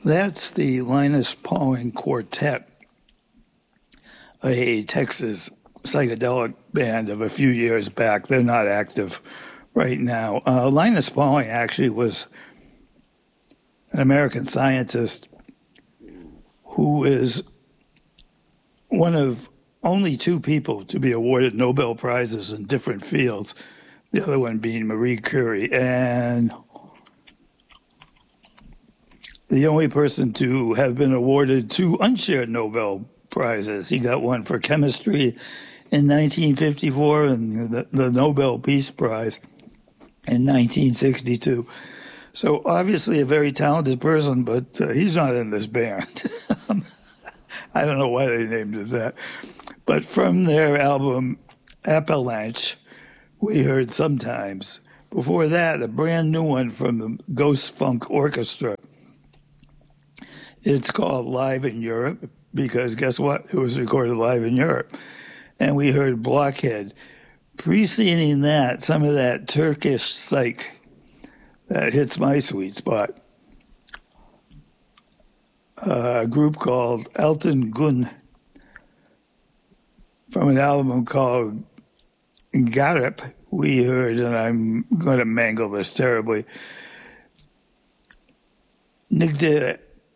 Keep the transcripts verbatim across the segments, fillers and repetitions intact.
That's the Linus Pauling Quartet, a Texas psychedelic band of a few years back. They're not active right now. Uh, Linus Pauling actually was an American scientist who is one of only two people to be awarded Nobel Prizes in different fields, the other one being Marie Curie, and the only person to have been awarded two unshared Nobel Prizes. He got one for chemistry in nineteen fifty-four and the, the Nobel Peace Prize in nineteen sixty-two. So obviously a very talented person, but uh, he's not in this band. I don't know why they named it that. But from their album Appalache, we heard Sometimes. Before that, a brand new one from the Ghost Funk Orchestra. It's called Live in Europe, because guess what? It was recorded live in Europe. And we heard Blockhead. Preceding that, some of that Turkish psych that hits my sweet spot. Uh, a group called Elton Gun, from an album called Garip, we heard, and I'm going to mangle this terribly, Nigde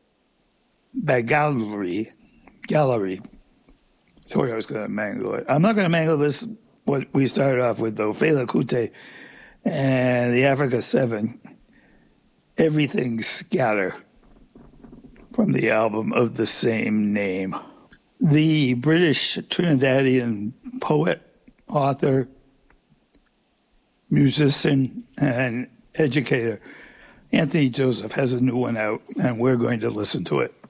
Gallery. Gallery. Sorry, I was going to mangle it. I'm not going to mangle this, what we started off with, though. Fela Kuti and the Africa Seven, Everything Scatter, from the album of the same name. The British Trinidadian poet, author, musician, and educator, Anthony Joseph, has a new one out, and we're going to listen to it.